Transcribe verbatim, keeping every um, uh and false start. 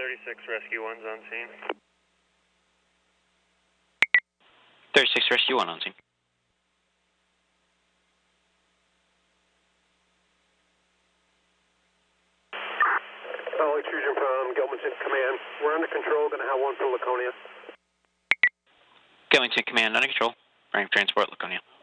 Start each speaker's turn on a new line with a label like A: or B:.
A: thirty-six Rescue one's on scene.
B: thirty-six Rescue one on scene.
C: Oh, extrusion from Gilmanton Command. We're under control, going to have one for Laconia.
B: Gilmanton Command, under control. Running transport, Laconia.